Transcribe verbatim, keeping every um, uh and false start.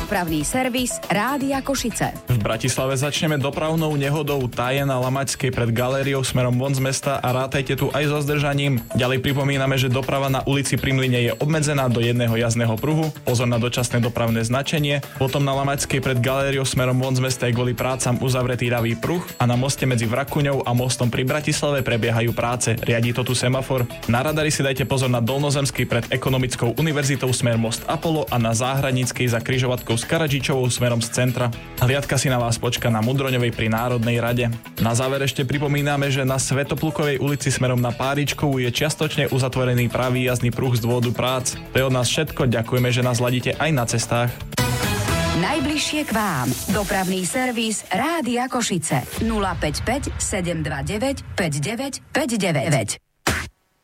Dopravný servis Rádia Košice. V Bratislave začneme dopravnou nehodou. Tá je na Lamačskej pred galériou smerom von z mesta a rátajte tu aj so zdržaním. Ďalej pripomíname, že doprava na ulici Pri Mlyne je obmedzená do jedného jazdného pruhu. Pozor na dočasné dopravné značenie. Potom na Lamačskej pred galériou smerom von z mesta je kvôli prácam uzavretý ľavý pruh a na moste medzi Vrakuňou a mostom pri Bratislave prebiehajú práce. Riadi to tu semafor. Na radari si dajte pozor na Dolnozemský pred Ekonomickou univerzitou smer most Apollo a na Záhradníckej za križovatkou s Karadžičovou smerom z centra. Hliadka si na vás počka na Mudroňovej pri Národnej rade. Na záver ešte pripomíname, že na Svätoplukovej ulici smerom na Páričkovú je čiastočne uzatvorený pravý jazdný pruh z dôvodu prác. To je od nás všetko. Ďakujeme, že nás ladíte aj na cestách. Najbližšie k vám. Dopravný servis Rádia Košice. nula päť päť sedem dva deväť päť deväť päť deväť.